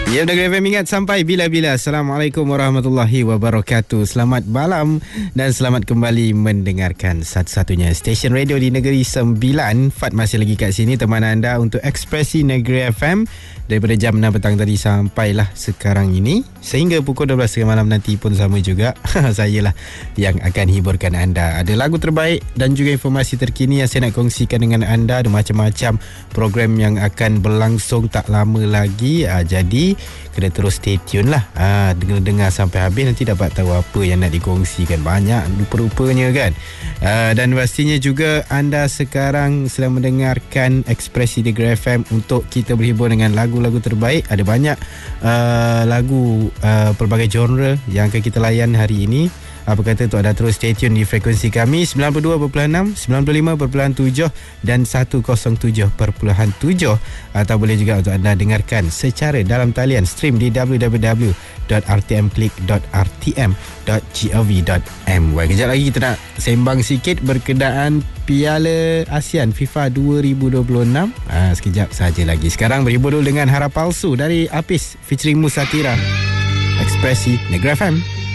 Ya, Negeri FM ingat sampai bila-bila. Assalamualaikum warahmatullahi wabarakatuh. Selamat malam dan selamat kembali mendengarkan satu-satunya stesen radio di Negeri Sembilan. Fat masih lagi kat sini teman anda untuk Ekspresi Negeri FM daripada jam 6 petang tadi sampailah sekarang ini. Sehingga pukul 12 malam nanti pun sama juga. Saya lah yang akan hiburkan anda. Ada lagu terbaik dan juga informasi terkini yang saya nak kongsikan dengan anda. Ada macam-macam program yang akan berlangsung tak lama lagi. Jadi kena terus stay tune lah. Dengar-dengar sampai habis, nanti dapat tahu apa yang nak dikongsikan. Banyak rupa-rupanya kan. Dan pastinya juga anda sekarang sedang mendengarkan Ekspresi Negeri FM untuk kita berhibur dengan lagu-lagu terbaik. Ada banyak lagu pelbagai genre yang akan kita layan hari ini. Apa kata tu, ada terus stay tune di frekuensi kami 92.6, 95.7 dan 107.7, atau boleh juga untuk anda dengarkan secara dalam talian stream di www.rtmclick.rtm.gov.my. Kejap lagi kita nak sembang sikit berkenaan Piala ASEAN FIFA 2026. Sekejap saja lagi. Sekarang berhibur dulu dengan Harap Palsu dari Apis featuring Musatira. Ekspresi Negeri FM.